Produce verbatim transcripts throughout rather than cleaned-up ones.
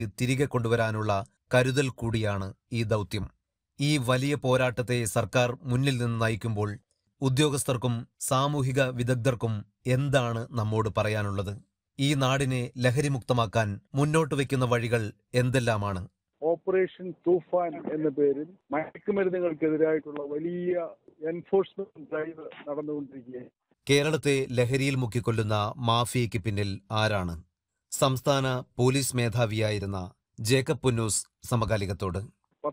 തിരികെ കൊണ്ടുവരാനുള്ള കരുതൽ കൂടിയാണ് ഈ ദൗത്യം. ഈ വലിയ പോരാട്ടത്തെ സർക്കാർ മുന്നിൽ നിന്ന് നയിക്കുമ്പോൾ ഉദ്യോഗസ്ഥർക്കും സാമൂഹിക വിദഗ്ധർക്കും എന്താണ് നമ്മോട് പറയാനുള്ളത്? ഈ നാടിനെ ലഹരിമുക്തമാക്കാൻ മുന്നോട്ട് വയ്ക്കുന്ന വഴികൾ എന്തെല്ലാമാണ്? ഓപ്പറേഷൻ തൂഫാൻ എന്ന പേരിൽ മയക്കുമരുന്നുകൾക്കെതിരായിട്ടുള്ള വലിയ എൻഫോഴ്സ്മെന്റ് ഡ്രൈവ് നടന്നുകൊണ്ടിരിക്കുകയാണ്. കേരളത്തെ ലഹരിയിൽ മുക്കിക്കൊല്ലുന്ന മാഫിയയ്ക്ക് പിന്നിൽ ആരാണ്? സംസ്ഥാന പോലീസ് മേധാവിയായിരുന്ന ജേക്കബ് പുന്നൂസ് സമകാലികത്തോട്.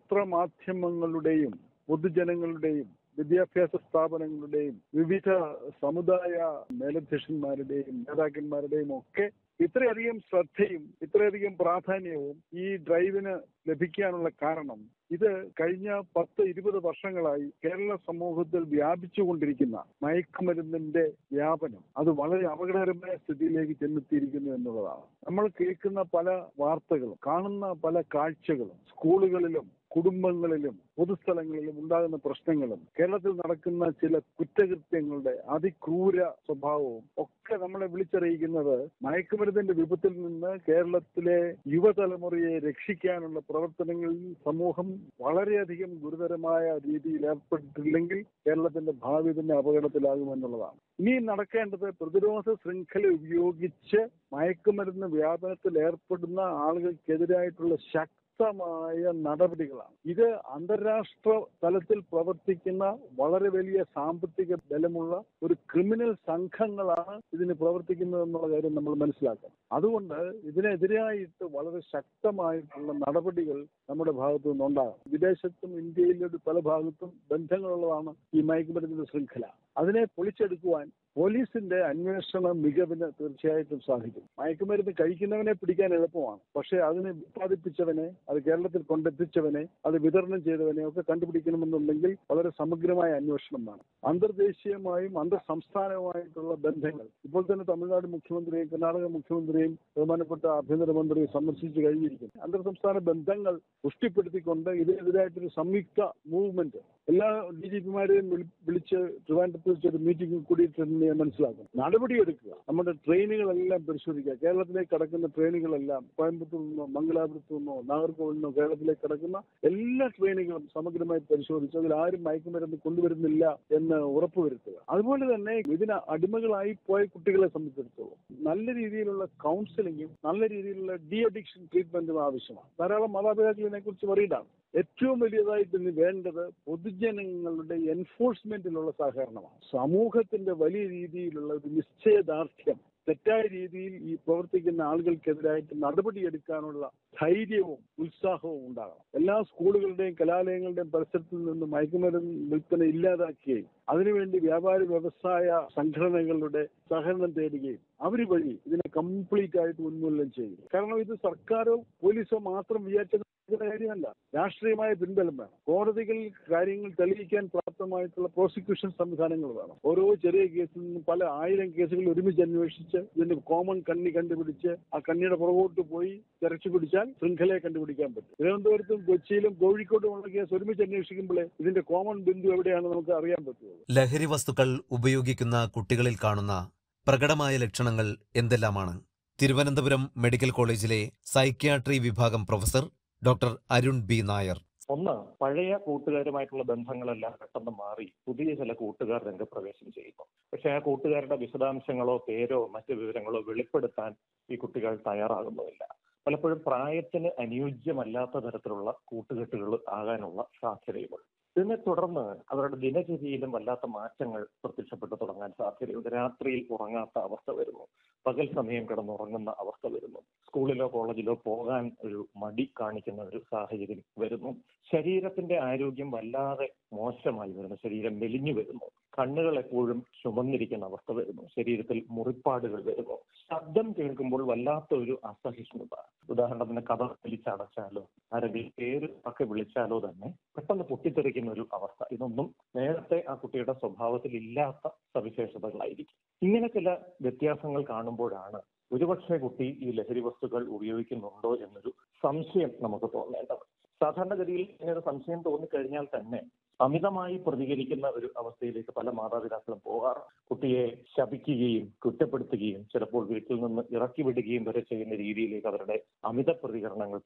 പത്രമാധ്യമങ്ങളുടെയും പൊതുജനങ്ങളുടെയും വിദ്യാഭ്യാസ സ്ഥാപനങ്ങളുടെയും വിവിധ സമുദായ മേലധ്യക്ഷന്മാരുടെയും നേതാക്കന്മാരുടെയും ഒക്കെ ഇത്രയധികം ശ്രദ്ധയും ഇത്രയധികം പ്രാധാന്യവും ഈ ഡ്രൈവിന് ലഭിക്കാനുള്ള കാരണം ഇത് കഴിഞ്ഞ പത്ത് ഇരുപത് വർഷങ്ങളായി കേരള സമൂഹത്തിൽ വ്യാപിച്ചുകൊണ്ടിരിക്കുന്ന മയക്കുമരുന്നിന്റെ വ്യാപനം അത് വളരെ അപകടകരമായ സ്ഥിതിയിലേക്ക് ചെന്നെത്തിയിരിക്കുന്നു എന്നുള്ളതാണ്. നമ്മൾ കേൾക്കുന്ന പല വാർത്തകളും കാണുന്ന പല കാഴ്ചകളും സ്കൂളുകളിലും കുടുംബങ്ങളിലും പൊതുസ്ഥലങ്ങളിലും ഉണ്ടാകുന്ന പ്രശ്നങ്ങളും കേരളത്തിൽ നടക്കുന്ന ചില കുറ്റകൃത്യങ്ങളുടെ അതിക്രൂര സ്വഭാവവും ഒക്കെ നമ്മളെ വിളിച്ചറിയിക്കുന്നത് മയക്കുമരുന്നിന്റെ വിപത്തിൽ നിന്ന് കേരളത്തിലെ യുവതലമുറയെ രക്ഷിക്കാനുള്ള പ്രവർത്തനങ്ങളിൽ സമൂഹം വളരെയധികം ഗുരുതരമായ രീതിയിൽ ഏർപ്പെട്ടിട്ടില്ലെങ്കിൽ കേരളത്തിന്റെ ഭാവി തന്നെ അപകടത്തിലാകുമെന്നുള്ളതാണ്. ഇനി നടക്കേണ്ടത് പ്രതിരോധ ശൃംഖല ഉപയോഗിച്ച് മയക്കുമരുന്ന് വ്യാപനത്തിൽ ഏർപ്പെടുന്ന ആളുകൾക്കെതിരായിട്ടുള്ള ശക്തി മായ നടപടികളാണ്. ഇത് അന്താരാഷ്ട്ര തലത്തിൽ പ്രവർത്തിക്കുന്ന വളരെ വലിയ സാമ്പത്തിക ബലമുള്ള ഒരു ക്രിമിനൽ സംഘങ്ങളാണ് ഇതിന് പ്രവർത്തിക്കുന്നത് എന്നുള്ള കാര്യം നമ്മൾ മനസ്സിലാക്കണം. അതുകൊണ്ട് ഇതിനെതിരായിട്ട് വളരെ ശക്തമായിട്ടുള്ള നടപടികൾ നമ്മുടെ ഭാഗത്തു നിന്നുണ്ടാകും. വിദേശത്തും ഇന്ത്യയിലും പല ഭാഗത്തും ബന്ധങ്ങളുള്ളതാണ് ഈ മയക്കുമരുന്നിന്റെ ശൃംഖല. അതിനെ പൊളിച്ചെടുക്കുവാൻ പോലീസിന്റെ അന്വേഷണ മികവിന് തീർച്ചയായിട്ടും സാധിക്കും. മയക്കുമരുന്ന് കഴിക്കുന്നവനെ പിടിക്കാൻ എളുപ്പമാണ്, പക്ഷേ അതിനെ ഉത്പാദിപ്പിച്ചവനെ, അത് കേരളത്തിൽ കൊണ്ടെത്തിച്ചവനെ, അത് വിതരണം ചെയ്തവനെ ഒക്കെ കണ്ടുപിടിക്കണമെന്നുണ്ടെങ്കിൽ വളരെ സമഗ്രമായ അന്വേഷണം വേണം. അന്തർദേശീയമായും അന്തർ സംസ്ഥാനവുമായിട്ടുള്ള ബന്ധങ്ങൾ ഇപ്പോൾ തന്നെ തമിഴ്നാട് മുഖ്യമന്ത്രിയും കർണാടക മുഖ്യമന്ത്രിയും ബഹുമാനപ്പെട്ട ആഭ്യന്തരമന്ത്രിയും സന്ദർശിച്ചു കഴിഞ്ഞിരിക്കുന്നു. അന്തർ സംസ്ഥാന ബന്ധങ്ങൾ പുഷ്ടിപ്പെടുത്തിക്കൊണ്ട് ഇതിനെതിരായിട്ടൊരു സംയുക്ത മൂവ്മെന്റ് എല്ലാ ഡി ജി പിമാരെയും വിളിച്ച് ട്രിവാൻഡ്രത്ത് വെച്ചൊരു മീറ്റിംഗ് കൂടിയിട്ടുണ്ട് മനസ്സിലാക്കണം. നടപടിയെടുക്കുക. നമ്മുടെ ട്രെയിനുകളെല്ലാം പരിശോധിക്കുക. കേരളത്തിലേക്ക് കടക്കുന്ന ട്രെയിനുകളെല്ലാം കോയമ്പത്തൂർ നിന്നോ മംഗലാപുരത്തു നിന്നോ നാഗർകോവിൽ നിന്നോ കേരളത്തിലേക്ക് കടക്കുന്ന എല്ലാ ട്രെയിനുകളും സമഗ്രമായി പരിശോധിച്ച് അതിൽ ആരും മയക്കുമരുന്ന് കൊണ്ടുവരുന്നില്ല എന്ന് ഉറപ്പുവരുത്തുക. അതുപോലെ തന്നെ ഇതിന് അടിമകളായി പോയ കുട്ടികളെ സംബന്ധിച്ചിടത്തോളം നല്ല രീതിയിലുള്ള കൗൺസിലിംഗും നല്ല രീതിയിലുള്ള ഡി അഡിക്ഷൻ ട്രീറ്റ്മെന്റും ആവശ്യമാണ്. ധാരാളം മാതാപിതാക്കൾ ഇതിനെ കുറിച്ച് വറീഡാണ്. ഏറ്റവും വലിയതായിട്ട് ഇന്ന് വേണ്ടത് പൊതുജനങ്ങളുടെ എൻഫോഴ്സ്മെന്റിലുള്ള സഹകരണമാണ്. സമൂഹത്തിന്റെ വലിയ രീതിയിലുള്ള ഒരു നിശ്ചയദാർഢ്യം തെറ്റായ രീതിയിൽ ഈ പ്രവർത്തിക്കുന്ന ആളുകൾക്കെതിരായിട്ട് നടപടിയെടുക്കാനുള്ള ധൈര്യവും ഉത്സാഹവും ഉണ്ടാകണം. എല്ലാ സ്കൂളുകളുടെയും കലാലയങ്ങളുടെയും പരിസരത്തിൽ നിന്ന് മയക്കുമരുന്ന് വിൽപ്പന ഇല്ലാതാക്കുകയും അതിനുവേണ്ടി വ്യാപാര വ്യവസായ സംഘടനകളുടെ സഹകരണം തേടുകയും അവർ വഴി ഇതിനെ കംപ്ലീറ്റ് ആയിട്ട് ഉന്മൂലനം ചെയ്യും. കാരണം ഇത് സർക്കാരോ പോലീസോ മാത്രം വിചാരിച്ച കാര്യമല്ല, രാഷ്ട്രീയമായ പിൻബലം വേണം. കോടതികളിൽ കാര്യങ്ങൾ തെളിയിക്കാൻ പ്രാപ്തമായിട്ടുള്ള പ്രോസിക്യൂഷൻ സംവിധാനങ്ങൾ വേണം. ഓരോ ചെറിയ കേസിൽ നിന്നും പല ആയിരം കേസുകൾ ഒരുമിച്ച് അന്വേഷിച്ച് ഇതിന്റെ കോമൺ കണ്ണി കണ്ടുപിടിച്ച് ആ കണ്ണിയുടെ പുറകോട്ട് പോയി തിരച്ചു പിടിച്ചാൽ ശൃംഖലയെ കണ്ടുപിടിക്കാൻ പറ്റും. തിരുവനന്തപുരത്തും കൊച്ചിയിലും കോഴിക്കോട്ടുമുള്ള കേസ് ഒരുമിച്ച് അന്വേഷിക്കുമ്പോഴേ ഇതിന്റെ കോമൺ ബിന്ദു എവിടെയാണെന്ന് നമുക്ക് അറിയാൻ പറ്റുള്ളൂ. ലഹരി വസ്തുക്കൾ ഉപയോഗിക്കുന്ന കുട്ടികളിൽ കാണുന്ന പ്രകടമായ ലക്ഷണങ്ങൾ എന്തെല്ലാമാണ്? തിരുവനന്തപുരം മെഡിക്കൽ കോളേജിലെ സൈക്യാട്രി വിഭാഗം professor doctor Arun B Nair. ഒന്ന്, പഴയ കൂട്ടുകാരുമായിട്ടുള്ള ബന്ധങ്ങളെല്ലാം പെട്ടെന്ന് മാറി പുതിയ ചില കൂട്ടുകാർ രംഗപ്രവേശം ചെയ്യുന്നു. പക്ഷെ ആ കൂട്ടുകാരുടെ വിശദാംശങ്ങളോ പേരോ മറ്റു വിവരങ്ങളോ വെളിപ്പെടുത്താൻ ഈ കുട്ടികൾ തയ്യാറാകുന്നുമില്ല. പലപ്പോഴും പ്രായത്തിന് അനുയോജ്യമല്ലാത്ത തരത്തിലുള്ള കൂട്ടുകെട്ടുകൾ ആകാനുള്ള സാധ്യതയുമുണ്ട്. ഇതിനെ തുടർന്ന് അവരുടെ ദിനചര്യയിലും വല്ലാത്ത മാറ്റങ്ങൾ പ്രത്യക്ഷപ്പെട്ടു തുടങ്ങാൻ സാധ്യതയുണ്ട്. രാത്രിയിൽ ഉറങ്ങാത്ത അവസ്ഥ വരുന്നു, പകൽ സമയം കിടന്നുറങ്ങുന്ന അവസ്ഥ വരുന്നു, സ്കൂളിലോ കോളേജിലോ പോകാൻ ഒരു മടി കാണിക്കുന്ന ഒരു സാഹചര്യം വരുന്നു. ശരീരത്തിന്റെ ആരോഗ്യം വല്ലാതെ മോശമായി വരുന്നു, ശരീരം മെലിഞ്ഞു വരുന്നു, കണ്ണുകൾ എപ്പോഴും ചുമന്നിരിക്കുന്ന അവസ്ഥ വരുന്നു, ശരീരത്തിൽ മുറിപ്പാടുകൾ വരുന്നു, ശബ്ദം കേൾക്കുമ്പോൾ വല്ലാത്ത ഒരു അസഹിഷ്ണുത. ഉദാഹരണത്തിന് കഥ വിളിച്ചടച്ചാലോ ആരെങ്കിലും പേര് ഒക്കെ വിളിച്ചാലോ തന്നെ പെട്ടെന്ന് പൊട്ടിത്തെറിക്കുന്ന ഒരു അവസ്ഥ. ഇതൊന്നും നേരത്തെ ആ കുട്ടിയുടെ സ്വഭാവത്തിൽ ഇല്ലാത്ത സവിശേഷതകളായിരിക്കും. ഇങ്ങനെ ചില വ്യത്യാസങ്ങൾ കാണുമ്പോഴാണ് ഒരുപക്ഷെ കുട്ടി ഈ ലഹരി വസ്തുക്കൾ ഉപയോഗിക്കുന്നുണ്ടോ എന്നൊരു സംശയം നമുക്ക് തോന്നേണ്ടത്. സാധാരണഗതിയിൽ ഇങ്ങനെ ഒരു സംശയം തോന്നിക്കഴിഞ്ഞാൽ തന്നെ അമിതമായി പ്രതികരിക്കുന്ന ഒരു അവസ്ഥയിലേക്ക് പല മാതാപിതാക്കളും പോകാറ്. കുട്ടിയെ ശപിക്കുകയും കുറ്റപ്പെടുത്തുകയും ചിലപ്പോൾ വീട്ടിൽ നിന്ന് ഇറക്കി വിടുകയും വരെ ചെയ്യുന്ന രീതിയിലേക്ക് അവരുടെ അമിത പ്രതികരണങ്ങൾ